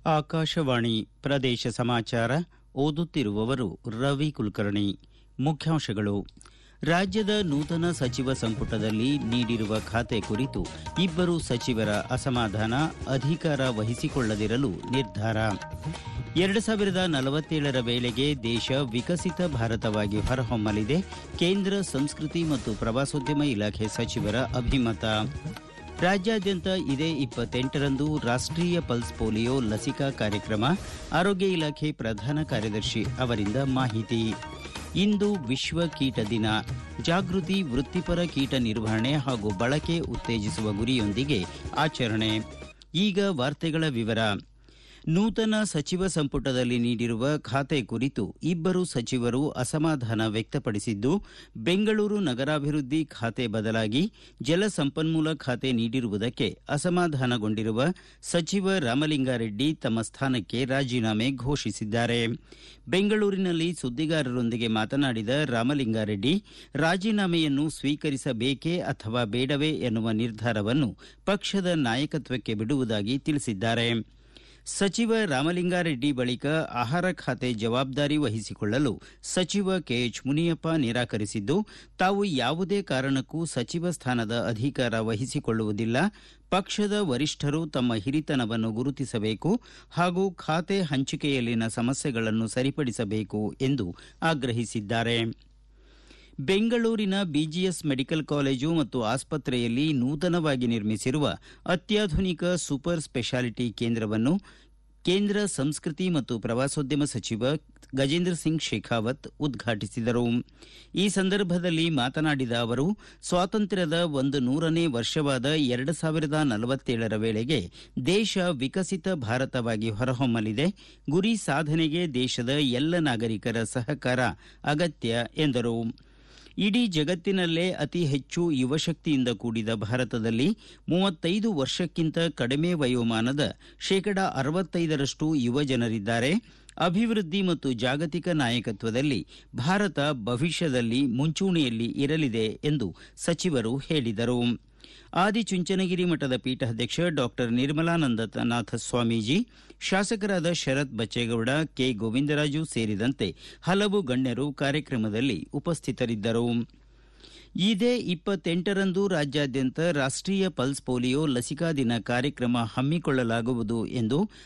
ಆಕಾಶವಾಣಿ ಪ್ರದೇಶ ಸಮಾಚಾರ ಓದುತ್ತಿರುವವರು ರವಿ ಕುಲಕರ್ಣಿ. ಮುಖ್ಯಾಂಶಗಳು. ರಾಜ್ಯದ ನೂತನ ಸಚಿವ ಸಂಪುಟದಲ್ಲಿ ನೀಡಿರುವ ಖಾತೆ ಕುರಿತು ಇಬ್ಬರು ಸಚಿವರ ಅಸಮಾಧಾನ, ಅಧಿಕಾರ ವಹಿಸಿಕೊಳ್ಳದಿರಲು ನಿರ್ಧಾರ. 2047ರ ವೇಳೆಗೆ ದೇಶ ವಿಕಸಿತ ಭಾರತವಾಗಿ ಹೊರಹೊಮ್ಮಲಿದೆ, ಕೇಂದ್ರ ಸಂಸ್ಕೃತಿ ಮತ್ತು ಪ್ರವಾಸೋದ್ಯಮ ಇಲಾಖೆ ಸಚಿವರ ಅಭಿಮತ. ರಾಜ್ಯಾದ್ಯಂತ ಇದೇ 28ರಂದು ರಾಷ್ಟ್ರೀಯ ಪಲ್ಸ್ ಪೋಲಿಯೋ ಲಸಿಕಾ ಕಾರ್ಯಕ್ರಮ. ಆರೋಗ್ಯ ಇಲಾಖೆ ಪ್ರಧಾನ ಕಾರ್ಯದರ್ಶಿ ಅವರಿಂದ ಮಾಹಿತಿ. ಇಂದು ವಿಶ್ವ ಕೀಟ ದಿನ. ಜಾಗೃತಿ, ವೃತ್ತಿಪರ ಕೀಟ ನಿರ್ವಹಣೆ ಹಾಗೂ ಬಳಕೆ ಉತ್ತೇಜಿಸುವ ಗುರಿಯೊಂದಿಗೆ ಆಚರಣೆ. ಈಗ ವಾರ್ತೆಗಳ ವಿವರ. ನೂತನ ಸಚಿವ ಸಂಪುಟದಲ್ಲಿ ನೀಡಿರುವ ಖಾತೆ ಕುರಿತು ಇಬ್ಬರು ಸಚಿವರು ಅಸಮಾಧಾನ ವ್ಯಕ್ತಪಡಿಸಿದ್ದು, ಬೆಂಗಳೂರು ನಗರಾಭಿವೃದ್ಧಿ ಖಾತೆ ಬದಲಾಗಿ ಜಲಸಂಪನ್ಮೂಲ ಖಾತೆ ನೀಡಿರುವುದಕ್ಕೆ ಅಸಮಾಧಾನಗೊಂಡಿರುವ ಸಚಿವ ರಾಮಲಿಂಗಾರೆಡ್ಡಿ ತಮ್ಮ ಸ್ಥಾನಕ್ಕೆ ರಾಜೀನಾಮೆ ಘೋಷಿಸಿದ್ದಾರೆ. ಬೆಂಗಳೂರಿನಲ್ಲಿ ಸುದ್ದಿಗಾರರೊಂದಿಗೆ ಮಾತನಾಡಿದ ರಾಮಲಿಂಗಾರೆಡ್ಡಿ, ರಾಜೀನಾಮೆಯನ್ನು ಸ್ವೀಕರಿಸಬೇಕೇ ಅಥವಾ ಬೇಡವೇ ಎನ್ನುವ ನಿರ್ಧಾರವನ್ನು ಪಕ್ಷದ ನಾಯಕತ್ವಕ್ಕೆ ಬಿಡುವುದಾಗಿ ತಿಳಿಸಿದ್ದಾರೆ. ಸಚಿವ ರಾಮಲಿಂಗಾರೆಡ್ಡಿ ಬಳಿಕ ಆಹಾರ ಖಾತೆ ಜವಾಬ್ದಾರಿ ವಹಿಸಿಕೊಳ್ಳಲು ಸಚಿವ ಕೆಎಚ್ ಮುನಿಯಪ್ಪ ನಿರಾಕರಿಸಿದ್ದು, ತಾವು ಯಾವುದೇ ಕಾರಣಕ್ಕೂ ಸಚಿವ ಸ್ಥಾನದ ಅಧಿಕಾರ ವಹಿಸಿಕೊಳ್ಳುವುದಿಲ್ಲ, ಪಕ್ಷದ ವರಿಷ್ಠರು ತಮ್ಮ ಹಿರಿತನವನ್ನು ಗುರುತಿಸಬೇಕು ಹಾಗೂ ಖಾತೆ ಹಂಚಿಕೆಯಲ್ಲಿನ ಸಮಸ್ಯೆಗಳನ್ನು ಸರಿಪಡಿಸಬೇಕು ಎಂದು ಆಗ್ರಹಿಸಿದ್ದಾರೆ. ಬೆಂಗಳೂರಿನ ಬಿಜಿಎಸ್ ಮೆಡಿಕಲ್ ಕಾಲೇಜು ಮತ್ತು ಆಸ್ಪತ್ರೆಯಲ್ಲಿ ನೂತನವಾಗಿ ನಿರ್ಮಿಸಿರುವ ಅತ್ಯಾಧುನಿಕ ಸೂಪರ್ ಸ್ಪೆಷಾಲಿಟಿ ಕೇಂದ್ರವನ್ನು ಕೇಂದ್ರ ಸಂಸ್ಕೃತಿ ಮತ್ತು ಪ್ರವಾಸೋದ್ಯಮ ಸಚಿವ ಗಜೇಂದ್ರ ಸಿಂಗ್ ಶೇಖಾವತ್ ಉದ್ಘಾಟಿಸಿದರು. ಈ ಸಂದರ್ಭದಲ್ಲಿ ಮಾತನಾಡಿದ ಅವರು, ಸ್ವಾತಂತ್ರ್ಯದ 100ನೇ ವರ್ಷವಾದ 2047ರ ವೇಳೆಗೆ ದೇಶ ವಿಕಸಿತ ಭಾರತವಾಗಿ ಹೊರಹೊಮ್ಮಲಿದೆ, ಗುರಿ ಸಾಧನೆಗೆ ದೇಶದ ಎಲ್ಲ ನಾಗರಿಕರ ಸಹಕಾರ ಅಗತ್ಯ ಎಂದರು. ಇಡೀ ಜಗತ್ತಿನಲ್ಲೇ ಅತಿ ಹೆಚ್ಚು ಯುವಶಕ್ತಿಯಿಂದ ಕೂಡಿದ ಭಾರತದಲ್ಲಿ 35 ವರ್ಷಕ್ಕಿಂತ ಕಡಿಮೆ ವಯೋಮಾನದ 65% ಯುವ ಜನರಿದ್ದಾರೆ. ಅಭಿವೃದ್ಧಿ ಮತ್ತು ಜಾಗತಿಕ ನಾಯಕತ್ವದಲ್ಲಿ ಭಾರತ ಭವಿಷ್ಯದಲ್ಲಿ ಮುಂಚೂಣಿಯಲ್ಲಿ ಇರಲಿದೆ ಎಂದು ಸಚಿವರು ಹೇಳಿದರು. ಆದಿಚುಂಚನಗಿರಿ ಮಠದ ಪೀಠಾಧ್ಯಕ್ಷ ಡಾಕ್ಟರ್ ನಿರ್ಮಲಾನಂದನಾಥ ಸ್ವಾಮೀಜಿ, ಶಾಸಕರಾದ ಶರತ್ ಬಚ್ಚೇಗೌಡ, ಕೆ ಗೋವಿಂದರಾಜು ಸೇರಿದಂತೆ ಹಲವು ಗಣ್ಯರು ಕಾರ್ಯಕ್ರಮದಲ್ಲಿ ಉಪಸ್ಥಿತರಿದ್ದರು. ಇದೇ 28ರಂದು ರಾಜ್ಯಾದ್ಯಂತ ರಾಷ್ಟ್ರೀಯ ಪಲ್ಸ್ ಪೋಲಿಯೋ ಲಸಿಕಾ ದಿನ ಕಾರ್ಯಕ್ರಮ ಹಮ್ಮಿಕೊಳ್ಳಲಾಗುವುದು ಎಂದು